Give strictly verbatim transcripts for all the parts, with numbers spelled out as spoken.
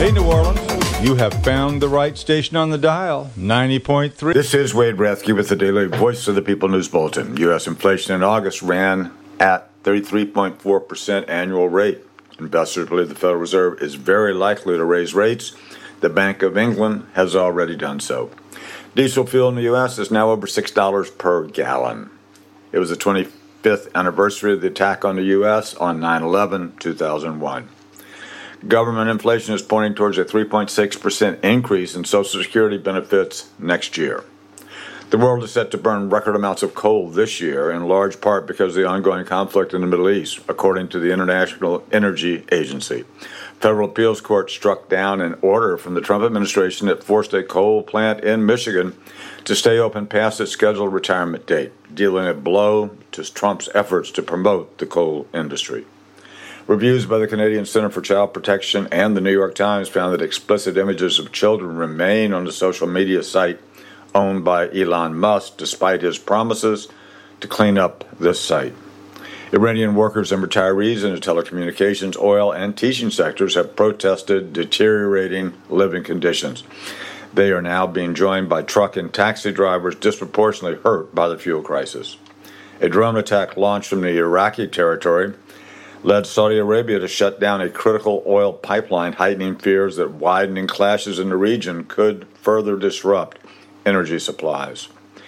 Hey, New Orleans, you have found the right station on the dial, ninety point three. This is Wade Rathke with the Daily Voice of the People News Bulletin. U S inflation in August ran at thirty-three point four percent annual rate. Investors believe the Federal Reserve is very likely to raise rates. The Bank of England has already done so. Diesel fuel in the U S is now over six dollars per gallon. It was the twenty-fifth anniversary of the attack on the U S on nine eleven two thousand one. Government inflation is pointing towards a three point six percent increase in Social Security benefits next year. The world is set to burn record amounts of coal this year, in large part because of the ongoing conflict in the Middle East, according to the International Energy Agency. Federal appeals court struck down an order from the Trump administration that forced a coal plant in Michigan to stay open past its scheduled retirement date, dealing a blow to Trump's efforts to promote the coal industry. Reviews by the Canadian Center for Child Protection and the New York Times found that explicit images of children remain on the social media site owned by Elon Musk, despite his promises to clean up this site. Iranian workers and retirees in the telecommunications, oil, and teaching sectors have protested deteriorating living conditions. They are now being joined by truck and taxi drivers disproportionately hurt by the fuel crisis. A drone attack launched from the Iraqi territory led Saudi Arabia to shut down a critical oil pipeline, heightening fears that widening clashes in the region could further disrupt energy supplies.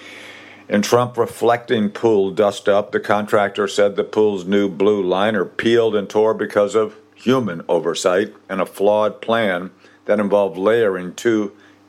In Trump reflecting pool dust-up, the contractor said the pool's new blue liner peeled and tore because of human oversight and a flawed plan that involved layering two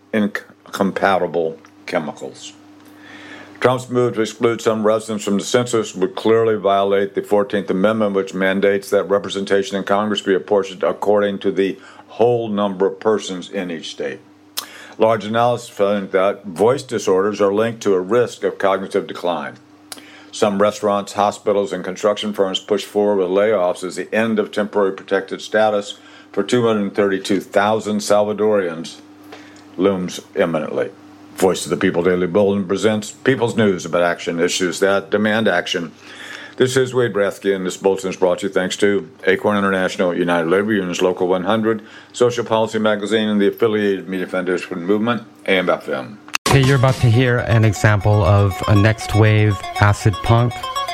incompatible chemicals. Trump's move to exclude some residents from the census would clearly violate the fourteenth Amendment, which mandates that representation in Congress be apportioned according to the whole number of persons in each state. Large analysis found that voice disorders are linked to a risk of cognitive decline. Some restaurants, hospitals, and construction firms push forward with layoffs as the end of temporary protected status for two hundred thirty-two thousand Salvadorians looms imminently. Voice of the People Daily Bulletin presents People's News about action issues that demand action. This is Wade Rathke, and this bulletin is brought to you thanks to Acorn International, United Labor Unions Local one hundred, Social Policy Magazine, and the affiliated Media Foundation Movement, A M F M. Okay, you're about to hear an example of a next wave acid punk.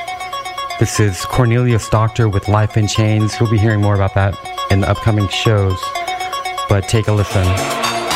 This is Cornelius Doctor with Life in Chains. We'll be hearing more about that in the upcoming shows, but take a listen.